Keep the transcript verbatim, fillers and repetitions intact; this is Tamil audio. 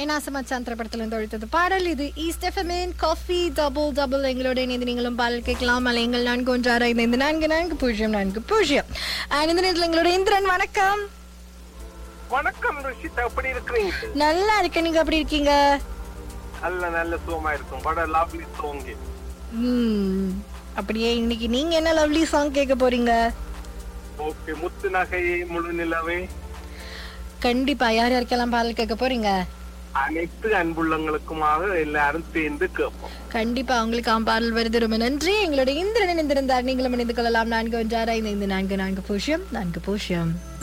என்னாசமச்சான் திரைப்படத்திலிருந்து ஒழித்தது பாடல். இது ஈஸ்ட் எஃப்எம்மின் காஃபி டபுள் டபுள். எங்களோட இணைந்து நீங்களும் பாடல் கேட்கலாம். அல்ல எங்கள் நான்கு ஒன்று ஆறு ஐந்து ஐந்து நான்கு நான்கு பூஜ்ஜியம் நான்கு பூஜ்ஜியம். இந்த நேரத்தில் எங்களோட இந்திரன் வணக்கம். வணக்கம் ருஷிதா, எப்படி இருக்கீங்க? நல்லா இருக்கேன், நீங்க எப்படி இருக்கீங்க? நல்ல நல்ல சோமா இருக்கும். வட லவ்லி சாங். ம் அப்படியே இன்னைக்கு நீங்க என்ன லவ்லி சாங் கேட்க போறீங்க? ஓகே, முத்து நகையே முழு நிலவே. கண்டிப்பா. யார் யாருக்கெல்லாம் பாடல் கேட்க போறீங்க? அனைத்து அன்புள்ளங்களுக்குமாக எல்லாரும் சேர்ந்து கேட்போம். கண்டிப்பா உங்களுக்கு பாடல் வருது. ரொம்ப நன்றி. எங்களோட இந்திரன் இணைந்திருந்தார். நீங்களும் இணைந்து கொள்ளலாம். நான்கு ஒன்று ஆறு ஐந்து ஐந்து நான்கு நான்கு பூஜ்ஜியம் நான்கு பூஜ்ஜியம்.